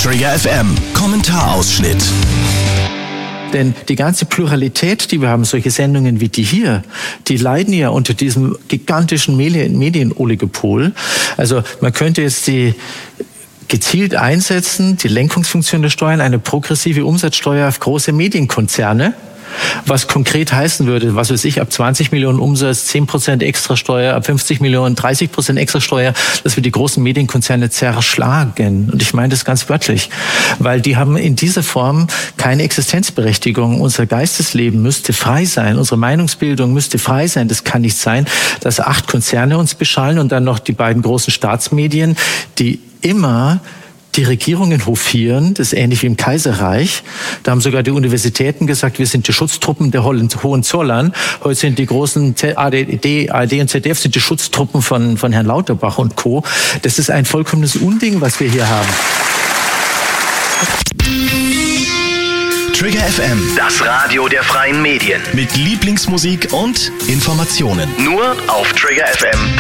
Trigger FM Kommentarausschnitt. Denn die ganze Pluralität, die wir haben, solche Sendungen wie die hier, die leiden ja unter diesem gigantischen Medienoligopol. Also man könnte jetzt die gezielt einsetzen, die Lenkungsfunktion der Steuern, eine progressive Umsatzsteuer auf große Medienkonzerne, was konkret heißen würde, was weiß ich, ab 20 Millionen Umsatz 10% Extrasteuer, ab 50 Millionen 30% Extrasteuer, dass wir die großen Medienkonzerne zerschlagen. Und ich meine das ganz wörtlich, weil die haben in dieser Form keine Existenzberechtigung. Unser Geistesleben müsste frei sein, unsere Meinungsbildung müsste frei sein. Das kann nicht sein, dass 8 Konzerne uns beschallen und dann noch die beiden großen Staatsmedien, die immer die Regierungen hofieren, das ist ähnlich wie im Kaiserreich. Da haben sogar die Universitäten gesagt, wir sind die Schutztruppen der Hohenzollern. Heute sind die großen ARD und ZDF sind die Schutztruppen von Herrn Lauterbach und Co. Das ist ein vollkommenes Unding, was wir hier haben. Trigger FM, Das Radio der freien Medien. mit Lieblingsmusik und Informationen. Nur auf triggerfm.de.